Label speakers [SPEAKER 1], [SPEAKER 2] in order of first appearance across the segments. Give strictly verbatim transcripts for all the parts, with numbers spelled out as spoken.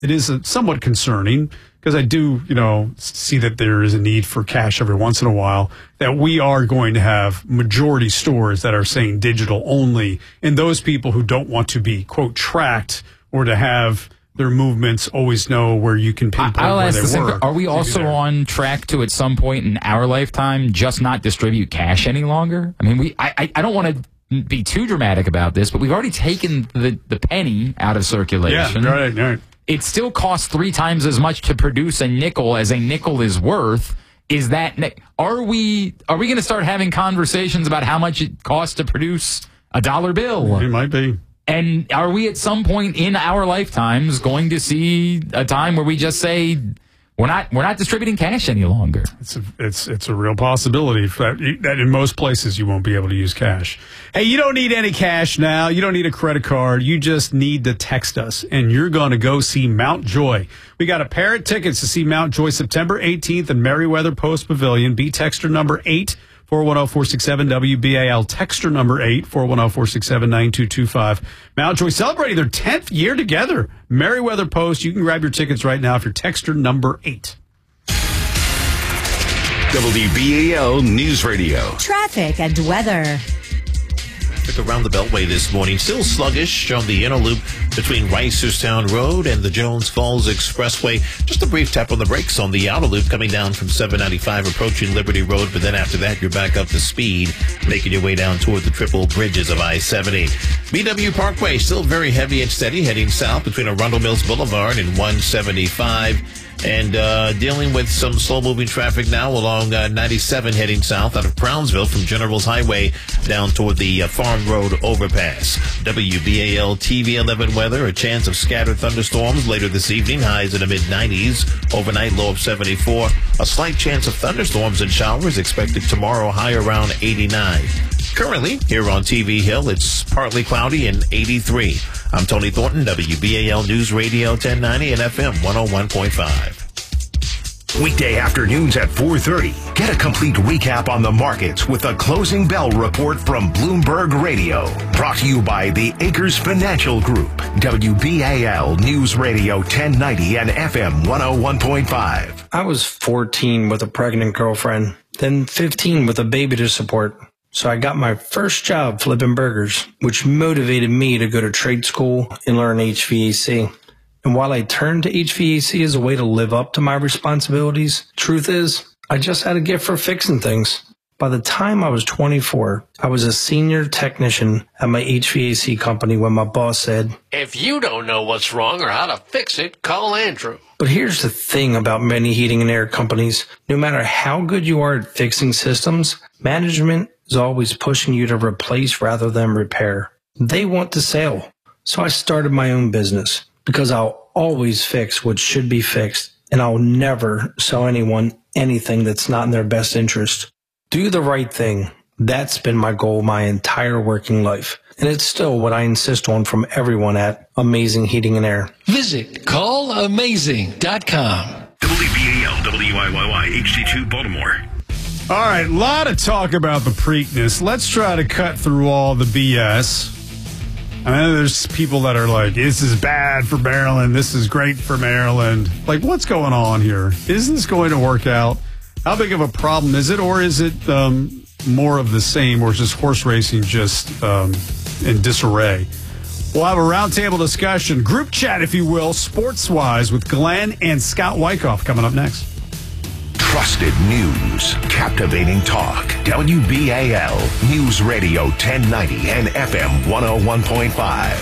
[SPEAKER 1] it is somewhat concerning because I do, you know, see that there is a need for cash every once in a while, that we are going to have majority stores that are saying digital only, and those people who don't want to be, quote, tracked or to have their movements always know where you can pinpoint
[SPEAKER 2] I'll
[SPEAKER 1] where
[SPEAKER 2] ask
[SPEAKER 1] they
[SPEAKER 2] the same,
[SPEAKER 1] were.
[SPEAKER 2] are we also on track to, at some point in our lifetime, just not distribute cash any longer? I mean, we I, I, I don't want to be too dramatic about this, but we've already taken the, the penny out of circulation.
[SPEAKER 1] Yeah, right, right.
[SPEAKER 2] It still costs three times as much to produce a nickel as a nickel is worth. Is that are we are we going to start having conversations about how much it costs to produce a dollar bill?
[SPEAKER 1] It might be.
[SPEAKER 2] And are we at some point in our lifetimes going to see a time where we just say we're not we're not distributing cash any longer?
[SPEAKER 1] It's a, it's it's a real possibility that, that in most places you won't be able to use cash. Hey, you don't need any cash now. You don't need a credit card. You just need to text us, and you're going to go see Mount Joy. We got a pair of tickets to see Mount Joy September eighteenth in Merriweather Post Pavilion. Be texter number eight. four one zero, four six seven, W B A L. Texter number eight, four one zero, four six seven, nine two two five. Mount Joy celebrating their tenth year together. Merriweather Post. You can grab your tickets right now if you're texter number eight.
[SPEAKER 3] W B A L News Radio.
[SPEAKER 4] Traffic and weather.
[SPEAKER 5] Traffic around the Beltway this morning. Still sluggish on the inner loop between Reisterstown Road and the Jones Falls Expressway. Just a brief tap on the brakes on the outer loop coming down from seven ninety-five approaching Liberty Road. But then after that, you're back up to speed, making your way down toward the triple bridges of I seventy. B W Parkway still very heavy and steady heading south between Arundel Mills Boulevard and one seventy-five. And uh dealing with some slow-moving traffic now along uh, ninety-seven heading south out of Brownsville from Generals Highway down toward the uh, Farm Road overpass. W B A L T V eleven weather, a chance of scattered thunderstorms later this evening, highs in the mid-nineties. Overnight, low of seventy-four. A slight chance of thunderstorms and showers expected tomorrow, high around eighty-nine. Currently, here on T V Hill, it's partly cloudy and eighty-three. I'm Tony Thornton, W B A L News Radio ten ninety and F M one oh one point five.
[SPEAKER 3] Weekday afternoons at four thirty. Get a complete recap on the markets with a closing bell report from Bloomberg Radio. Brought to you by the Acres Financial Group. W B A L News Radio ten ninety and F M one oh one point five.
[SPEAKER 6] I was fourteen with a pregnant girlfriend, then fifteen with a baby to support. So I got my first job flipping burgers, which motivated me to go to trade school and learn H V A C. And while I turned to H V A C as a way to live up to my responsibilities, truth is, I just had a gift for fixing things. By the time I was twenty-four, I was a senior technician at my H V A C company when my boss said,
[SPEAKER 7] "If you don't know what's wrong or how to fix it, call Andrew."
[SPEAKER 6] But here's the thing about many heating and air companies. No matter how good you are at fixing systems, management is always pushing you to replace rather than repair. They want to sell. So I started my own business because I'll always fix what should be fixed, and I'll never sell anyone anything that's not in their best interest. Do the right thing. That's been my goal my entire working life. And it's still what I insist on from everyone at Amazing Heating and Air.
[SPEAKER 7] Visit call amazing dot com.
[SPEAKER 3] W B A L W I Y Y H D two Baltimore.
[SPEAKER 1] All right, a lot of talk about the Preakness. Let's try to cut through all the B S. I know there's people that are like, this is bad for Maryland. This is great for Maryland. Like, what's going on here? Is this going to work out? How big of a problem is it? Or is it um, more of the same, or is just horse racing just um, in disarray? We'll have a roundtable discussion, group chat, if you will, sports-wise, with Glenn and Scott Wyckoff coming up next.
[SPEAKER 3] Trusted news, captivating talk. W B A L News Radio ten ninety and F M one oh one point five.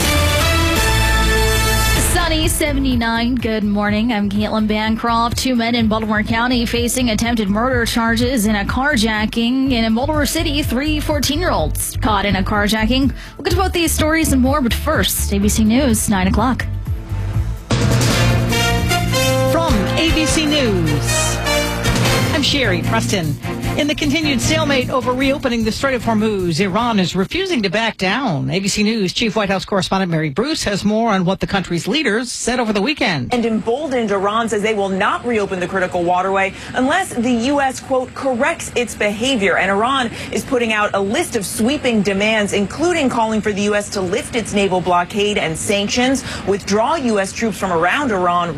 [SPEAKER 8] Sunny seventy-nine. Good morning. I'm Caitlin Bancroft. Two men in Baltimore County facing attempted murder charges in a carjacking. And in Baltimore City, three fourteen-year-olds caught in a carjacking. We'll get to both these stories and more, but first, A B C News, nine o'clock.
[SPEAKER 9] From A B C News, I'm Sherry Preston. In the continued stalemate over reopening the Strait of Hormuz, Iran is refusing to back down. A B C News Chief White House correspondent Mary Bruce has more on what the country's leaders said over the weekend.
[SPEAKER 10] And emboldened, Iran says they will not reopen the critical waterway unless the U S, quote, corrects its behavior. And Iran is putting out a list of sweeping demands, including calling for the U S to lift its naval blockade and sanctions, withdraw U S troops from around Iran,